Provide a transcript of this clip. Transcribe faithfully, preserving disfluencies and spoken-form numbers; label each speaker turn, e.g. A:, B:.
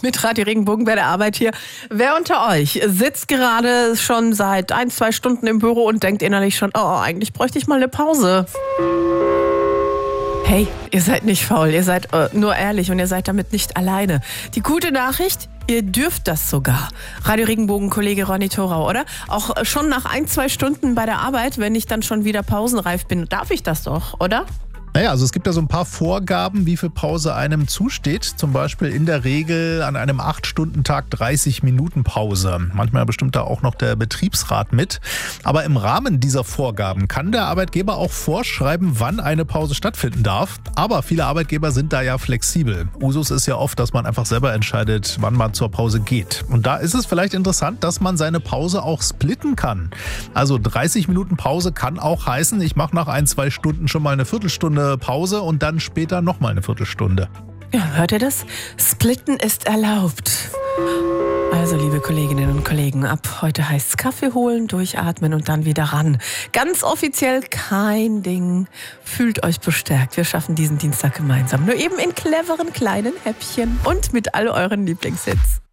A: mit Radio Regenbogen bei der Arbeit hier. Wer unter euch sitzt gerade schon seit ein, zwei Stunden im Büro und denkt innerlich schon, oh, eigentlich bräuchte ich mal eine Pause? Hey, ihr seid nicht faul, ihr seid äh, nur ehrlich und ihr seid damit nicht alleine. Die gute Nachricht, ihr dürft das sogar. Radio Regenbogen-Kollege Ronny Thorau, oder? Auch schon nach ein, zwei Stunden bei der Arbeit, wenn ich dann schon wieder pausenreif bin, darf ich das doch, oder?
B: Naja, also es gibt ja so ein paar Vorgaben, wie viel Pause einem zusteht. Zum Beispiel in der Regel an einem acht Stunden Tag dreißig Minuten Pause. Manchmal bestimmt da auch noch der Betriebsrat mit. Aber im Rahmen dieser Vorgaben kann der Arbeitgeber auch vorschreiben, wann eine Pause stattfinden darf. Aber viele Arbeitgeber sind da ja flexibel. Usus ist ja oft, dass man einfach selber entscheidet, wann man zur Pause geht. Und da ist es vielleicht interessant, dass man seine Pause auch splitten kann. Also dreißig Minuten Pause kann auch heißen, ich mache nach ein, zwei Stunden schon mal eine Viertelstunde Pause und dann später nochmal eine Viertelstunde.
A: Ja, hört ihr das? Splitten ist erlaubt. Also, liebe Kolleginnen und Kollegen, ab heute heißt es Kaffee holen, durchatmen und dann wieder ran. Ganz offiziell kein Ding. Fühlt euch bestärkt. Wir schaffen diesen Dienstag gemeinsam. Nur eben in cleveren kleinen Häppchen und mit all euren Lieblingshits.